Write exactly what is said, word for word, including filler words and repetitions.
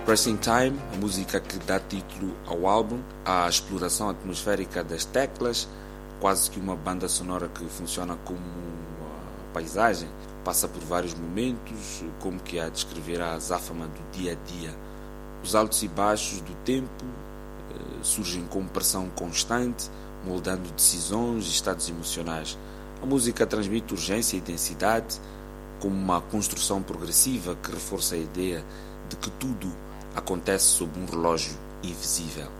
Pressing Time, a música que dá título ao álbum, a exploração atmosférica das teclas, quase que uma banda sonora que funciona como uma paisagem, passa por vários momentos, como que a descrever a azáfama do dia a dia. Os altos e baixos do tempo eh, surgem com pressão constante, moldando decisões e estados emocionais. A música transmite urgência e densidade, como uma construção progressiva que reforça a ideia de que tudo acontece sob um relógio invisível.